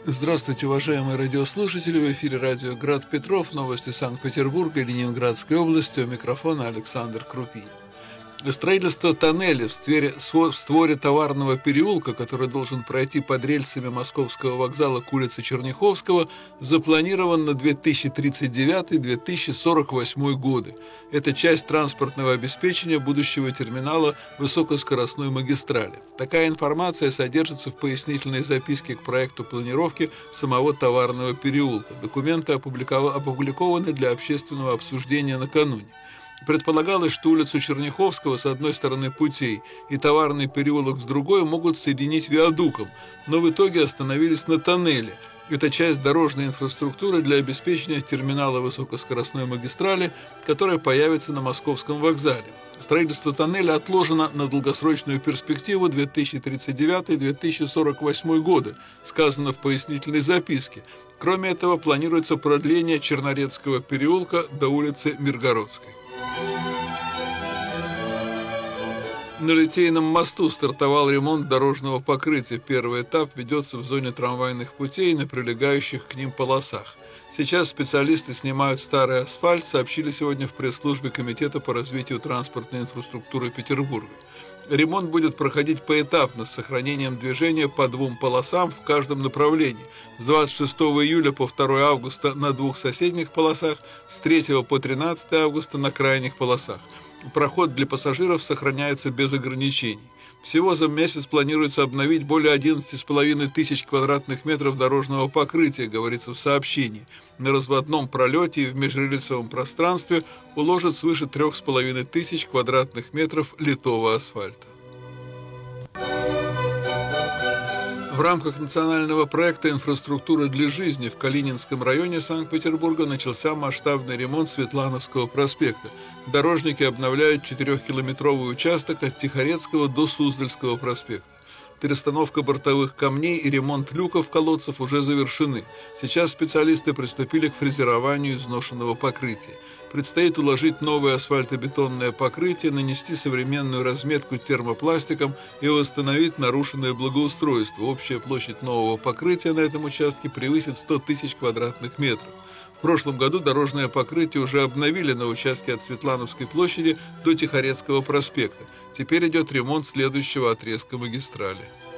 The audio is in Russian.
Здравствуйте, уважаемые радиослушатели! В эфире радио «Град Петров», новости Санкт-Петербурга и Ленинградской области. У микрофона Александр Крупинин. Строительство тоннеля в створе Товарного переулка, который должен пройти под рельсами Московского вокзала к улице Черняховского, запланирован на 2039-2048 годы. Это часть транспортного обеспечения будущего терминала высокоскоростной магистрали. Такая информация содержится в пояснительной записке к проекту планировки самого Товарного переулка. Документы опубликованы для общественного обсуждения накануне. Предполагалось, что улицу Черняховского с одной стороны путей и Товарный переулок с другой могут соединить виадуком, но в итоге остановились на тоннеле. Это часть дорожной инфраструктуры для обеспечения терминала высокоскоростной магистрали, которая появится на Московском вокзале. Строительство тоннеля отложено на долгосрочную перспективу 2039-2048 годы, сказано в пояснительной записке. Кроме этого, планируется продление Чернорецкого переулка до улицы Миргородской. На Литейном мосту стартовал ремонт дорожного покрытия. Первый этап ведется в зоне трамвайных путей и на прилегающих к ним полосах. Сейчас специалисты снимают старый асфальт, сообщили сегодня в пресс-службе Комитета по развитию транспортной инфраструктуры Петербурга. Ремонт будет проходить поэтапно, с сохранением движения по двум полосам в каждом направлении. С 26 июля по 2 августа на двух соседних полосах, с 3 по 13 августа на крайних полосах. Проход для пассажиров сохраняется без ограничений. Всего за месяц планируется обновить более 11,5 тысяч квадратных метров дорожного покрытия, говорится в сообщении. На разводном пролете и в межрельсовом пространстве уложат свыше 3,5 тысяч квадратных метров литого асфальта. В рамках национального проекта «Инфраструктура для жизни» в Калининском районе Санкт-Петербурга начался масштабный ремонт Светлановского проспекта. Дорожники обновляют 4-километровый участок от Тихорецкого до Суздальского проспекта. Перестановка бортовых камней и ремонт люков колодцев уже завершены. Сейчас специалисты приступили к фрезерованию изношенного покрытия. Предстоит уложить новое асфальтобетонное покрытие, нанести современную разметку термопластиком и восстановить нарушенное благоустройство. Общая площадь нового покрытия на этом участке превысит 100 тысяч квадратных метров. В прошлом году дорожное покрытие уже обновили на участке от Светлановской площади до Тихорецкого проспекта. Теперь идет ремонт следующего отрезка магистрали.